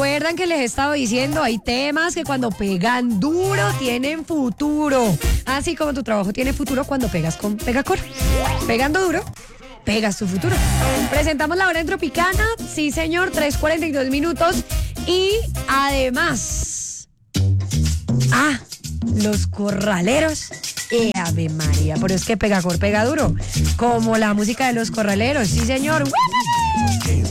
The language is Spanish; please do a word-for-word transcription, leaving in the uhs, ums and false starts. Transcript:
recuerdan que les he estado diciendo, hay temas que cuando pegan duro tienen futuro. Así como tu trabajo tiene futuro cuando pegas con Pegacor. Pegando duro, pegas tu futuro. Presentamos la hora en Tropicana. Sí, señor, tres cuarenta y dos minutos. Y además... Ah, los corraleros. Eh, Ave María, pero es que Pegacor pega duro. Como la música de los corraleros. Sí, señor.